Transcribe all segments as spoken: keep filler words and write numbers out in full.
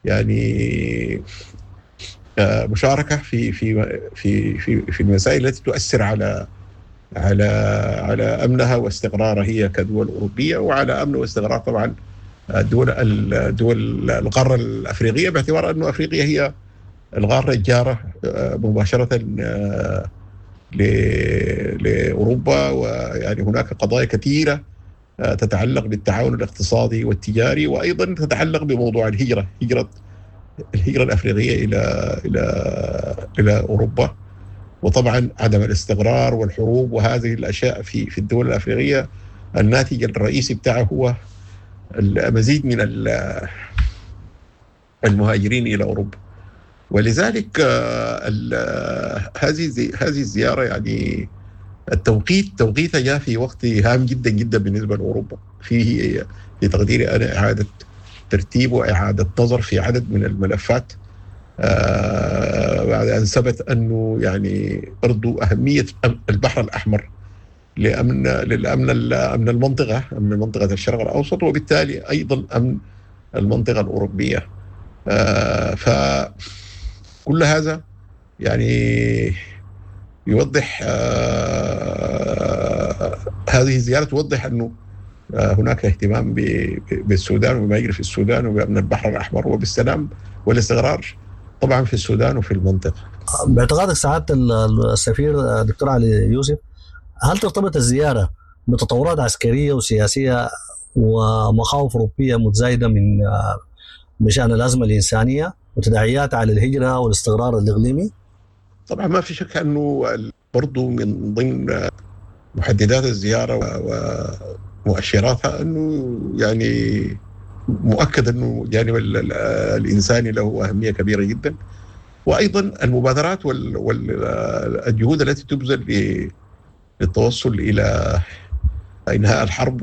يعني مشاركة في في في في في المسائل التي تؤثر على على على أمنها واستقرارها هي كدول أوروبية، وعلى أمن واستقرار طبعا الدول الدول القارة الأفريقية، باعتبار أن أفريقيا هي القارة الجارة مباشرة لأوروبا، ويعني هناك قضايا كثيرة تتعلق بالتعاون الاقتصادي والتجاري، وأيضا تتعلق بموضوع الهجرة، هجرة الهجرة الأفريقية إلى إلى إلى أوروبا، وطبعا عدم الاستقرار والحروب وهذه الأشياء في في الدول الأفريقية الناتج الرئيسي بتاعه هو المزيد من المهاجرين إلى أوروبا. ولذلك هذه هذه الزيارة يعني التوقيت توقيتها جاء في وقت هام جدا جدا بالنسبة لأوروبا، فيه في تقديري أنا إعادة ترتيب وإعادة نظر في عدد من الملفات آه بعد أن ثبت أنه يعني برضو أهمية البحر الأحمر لأمن للأمن أمن المنطقة أمن منطقة الشرق الأوسط، وبالتالي أيضا أمن المنطقة الأوروبية. آه فكل هذا يعني يوضح آه هذه الزيارة توضح أنه آه هناك اهتمام بالسودان وما يجري في السودان وبأمن البحر الأحمر وبالسلام والاستقرار طبعا في السودان وفي المنطقة. باعتقادك سعادة السفير دكتور علي يوسف، هل ترتبط الزيارة بتطورات عسكرية وسياسية ومخاوف أوروبية متزايدة من بشأن الأزمة الإنسانية وتداعيات على الهجرة والاستقرار الإقليمي؟ طبعا ما في شك أنه برضو من ضمن محددات الزيارة ومؤشراتها أنه يعني مؤكد أنه الجانب الإنساني له أهمية كبيرة جدا، وأيضا المبادرات والجهود التي تبذل للتوصل إلى إنهاء الحرب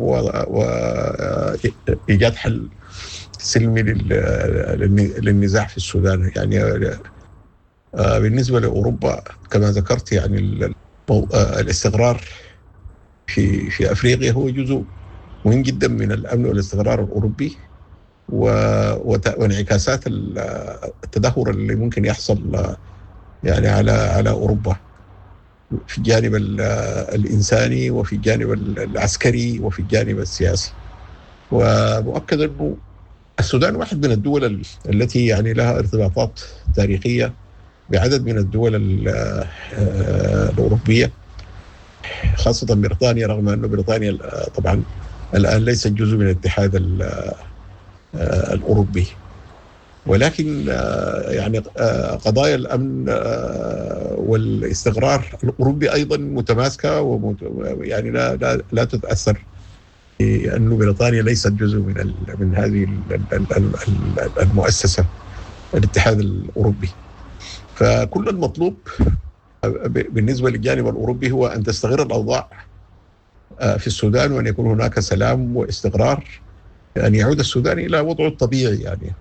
وإيجاد حل سلمي للنزاع في السودان. يعني بالنسبة لأوروبا كما ذكرت يعني الاستقرار في في أفريقيا هو جزء مهم جدا من الأمن والاستقرار الأوروبي، وانعكاسات التدهور اللي ممكن يحصل يعني على على أوروبا في الجانب الإنساني وفي الجانب العسكري وفي الجانب السياسي. ومؤكد أنه السودان واحد من الدول التي يعني لها ارتباطات تاريخية بعدد من الدول الأوروبية، خاصة بريطانيا، رغم أن بريطانيا طبعا الآن ليست جزء من الاتحاد الأوروبي، ولكن يعني قضايا الأمن والاستقرار الأوروبي أيضا متماسكة، يعني لا لا لا تتأثر لأن بريطانيا ليست جزء من من هذه المؤسسة الاتحاد الأوروبي. فكل المطلوب بالنسبة للجانب الأوروبي هو أن تستقر الأوضاع في السودان، وأن يكون هناك سلام واستقرار، أن يعود السودان إلى وضعه الطبيعي يعني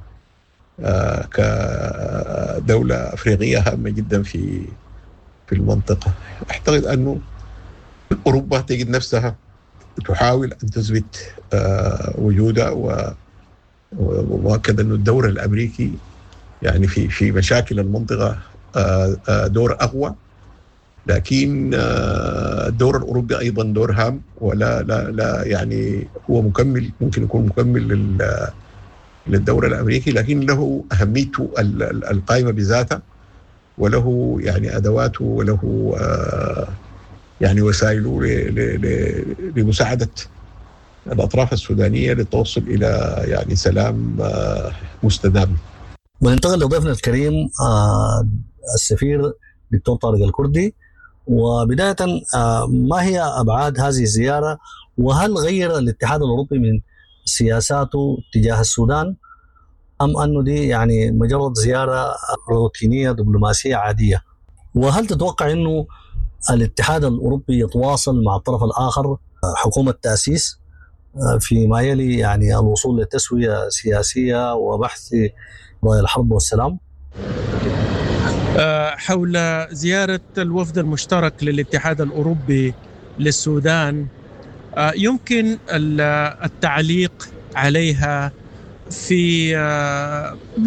كدولة أفريقية هامة جدا في في المنطقة. أعتقد أنه أوروبا تجد نفسها تحاول أن تثبت وجودها، ومؤكد أنه الدور الأمريكي يعني في في مشاكل المنطقة دور أقوى، لكن الدور الأوروبي أيضا دور هام، ولا لا لا يعني هو مكمل، ممكن يكون مكمل للدور الأمريكي، لكن له أهميته القائمة بذاته، وله يعني أدواته، وله يعني وسائله لمساعدة الأطراف السودانية للتوصل إلى يعني سلام مستدام. وننتقل لضيفنا الكريم السفير دكتور طارق الكردي. وبداية ما هي أبعاد هذه الزيارة، وهل غير الاتحاد الأوروبي من سياساته تجاه السودان، أم أنه دي يعني مجرد زيارة روتينية دبلوماسية عادية؟ وهل تتوقع أنه الاتحاد الأوروبي يتواصل مع الطرف الآخر حكومة تأسيس فيما يلي يعني الوصول لتسوية سياسية وبحث قضايا الحرب والسلام؟ حول زيارة الوفد المشترك للاتحاد الأوروبي للسودان، يمكن التعليق عليها في